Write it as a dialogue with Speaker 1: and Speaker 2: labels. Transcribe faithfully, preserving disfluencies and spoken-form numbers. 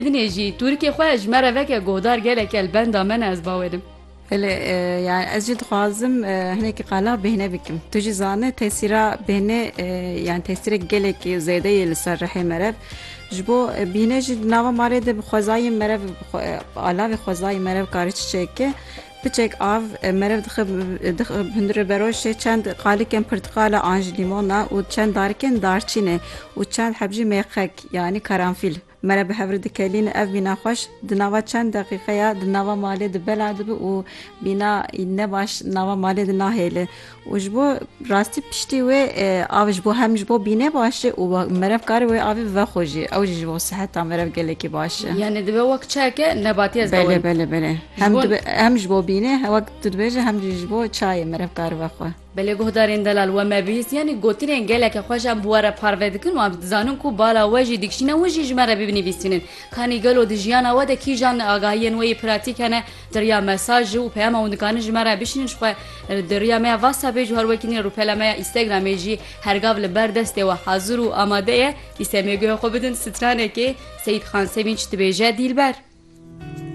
Speaker 1: Dinêjî Türkiye xwe ji me re veke guhdar gelek el benda me ne ez bawerim.
Speaker 2: Hele yani ez jî dixwazim hinekî qala bêhne bikim. Tu jî zane tesîra bêhne yani tesîrek gelekî zêde yê li ser rihê me re ji bo bîne jî nava malê de bi xwezayên me re alavê xwezayê me re karî çiçeke piçek av merev dixe hundirê beroşê çend qalîkên pirtiqala an ji lîmona û çend darikên darçînê û çend heb jî mêxek yani karanfîl mere bi hevrê dikelîne ev bîna xweş di nava çend deqîqeya di nava malê di bela dibe û bîna ne baş nava malê di nahêle û ji bo rastî piştî wê av ji bo hem ji bo bînê baş e û merev karê wê avê vexwe jî ew jî ji bo siheta merev gelekî baş e.
Speaker 1: Yani dibe wek çayeke nebatî ez
Speaker 2: Bele bele bele hem dibe hem ji bo bînê wek tu dibêje hem jî ji bo çayê merev karê vexwe.
Speaker 1: Belê guhdarên delal we me bîst yani gotinên geleke xweş em bi we re parve dikin û em dizanin ku bala we jî dikişîne we jî ji me re bibinivîsînin. Kanî gelo di jiyana we de kîjan agahiyên we yê pratiq hene diriya mesaj û peyama hûn dikarin ji me re bişînin ji xwe diriya me ya WhatsAppê jî her wekî rûpela me ya Instagramê jî hergav li ber destê we hazir û amade ye kîsemêgehê xwe bidin stranekê Seyid Xan Sevinç dibêje Dîlber.